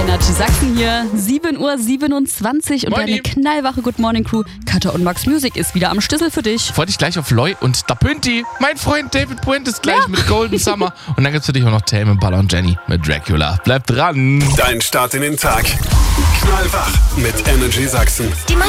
Energy Sachsen hier, 7:27 Uhr und deine knallwache Good Morning Crew, Katja und Max Music ist wieder am Schlüssel für dich. Freut dich gleich auf Loy und Da Pünti. Mein Freund David Puent ist gleich mit Golden Summer. Und dann gibt's für dich auch noch Tame Impala und Jenny mit Dracula. Bleib dran. Dein Start in den Tag. Knallwach mit Energy Sachsen. Die